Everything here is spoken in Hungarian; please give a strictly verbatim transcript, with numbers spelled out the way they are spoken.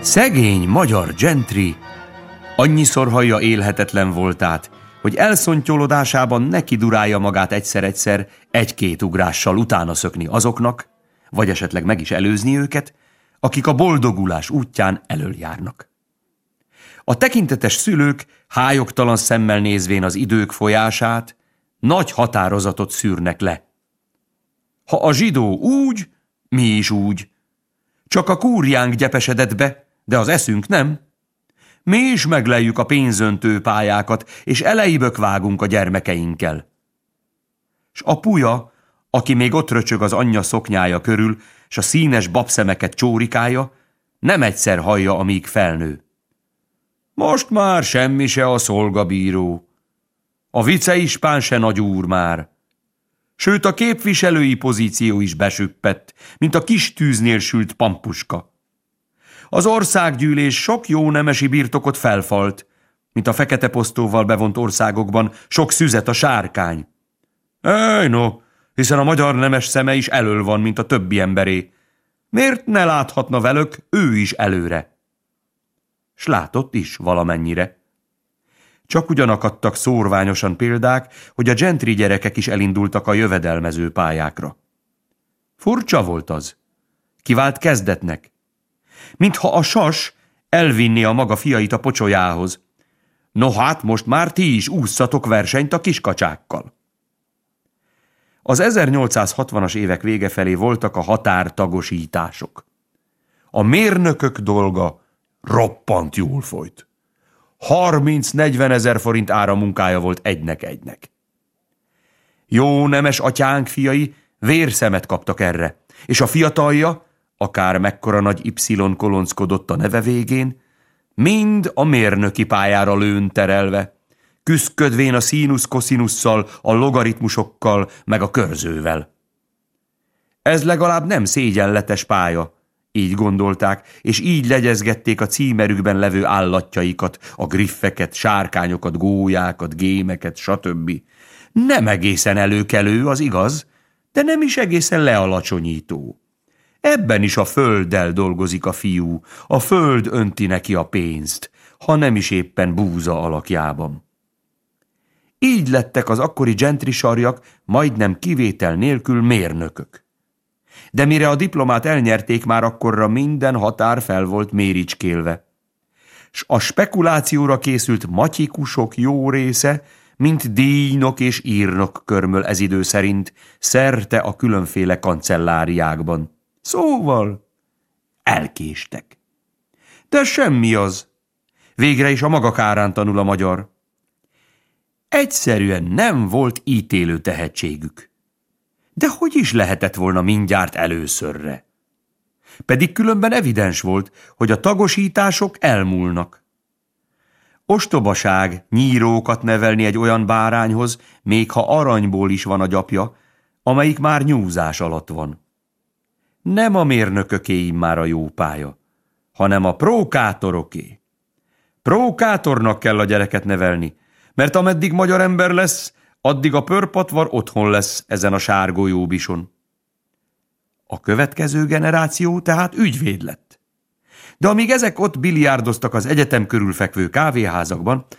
Szegény magyar gentry annyiszor hallja élhetetlen voltát, hogy elszontyolodásában neki durálja magát egyszer-egyszer egy-két ugrással utána szökni azoknak, vagy esetleg meg is előzni őket, akik a boldogulás útján elöl járnak. A tekintetes szülők hályogtalan szemmel nézvén az idők folyását, nagy határozatot szűrnek le. Ha a zsidó úgy, mi is úgy. Csak a kúriánk gyepesedett be, de az eszünk nem. Mi is megleljük a pénzöntő pályákat, és elejébök vágunk a gyermekeinkkel. S a puja, aki még ott röcsög az anyja szoknyája körül, s a színes babszemeket csórikálja, nem egyszer hallja, amíg felnő. Most már semmi se a szolgabíró. A viceispán se nagy úr már. Sőt, a képviselői pozíció is besüppett, mint a kis tűznél sült pampuska. Az országgyűlés sok jó nemesi birtokot felfalt, mint a fekete posztóval bevont országokban sok szüzet a sárkány. Ej, no, hiszen a magyar nemes szeme is elöl van, mint a többi emberé. Miért ne láthatna velük ő is előre? S látott is valamennyire. Csak ugyan akadtak szórványosan példák, hogy a gentry gyerekek is elindultak a jövedelmező pályákra. Furcsa volt az. Kivált kezdetnek. Mintha a sas elvinné a maga fiait a pocsolyához. No hát, most már ti is ússzatok versenyt a kiskacsákkal. Az ezernyolcszázhatvanas évek vége felé voltak a határtagosítások. A mérnökök dolga roppant jól folyt. harminc-negyven ezer forint áramunkája volt egynek-egynek. Jó nemes atyánk fiai vérszemet kaptak erre, és a fiatalja, akár mekkora nagy Y kolonckodott a neve végén, mind a mérnöki pályára lőn terelve, küszködvén a színusz-koszinusszal, a logaritmusokkal, meg a körzővel. Ez legalább nem szégyenletes pálya, így gondolták, és így legyezgették a címerükben levő állatjaikat, a griffeket, sárkányokat, gólyákat, gémeket, stb. Nem egészen előkelő, az igaz, de nem is egészen lealacsonyító. Ebben is a földdel dolgozik a fiú, a föld önti neki a pénzt, ha nem is éppen búza alakjában. Így lettek az akkori gentry sarjak majdnem kivétel nélkül mérnökök. De mire a diplomát elnyerték, már akkorra minden határ fel volt méricskélve. S a spekulációra készült matyikusok jó része, mint díjnok és írnok körmöl ez idő szerint, szerte a különféle kancelláriákban. Szóval elkéstek. De semmi az. Végre is a maga kárán tanul a magyar. Egyszerűen nem volt ítélő tehetségük. De hogy is lehetett volna mindjárt előszörre? Pedig különben evidens volt, hogy a tagosítások elmúlnak. Ostobaság nyírókat nevelni egy olyan bárányhoz, még ha aranyból is van a gyapja, amelyik már nyúzás alatt van. Nem a mérnököké már a jó pálya, hanem a prókátoroké. Prókátornak kell a gyereket nevelni, mert ameddig magyar ember lesz, addig a pörpatvar otthon lesz ezen a sárgolyóbison. A következő generáció tehát ügyvéd lett. De amíg ezek ott biliárdoztak az egyetem körül fekvő kávéházakban,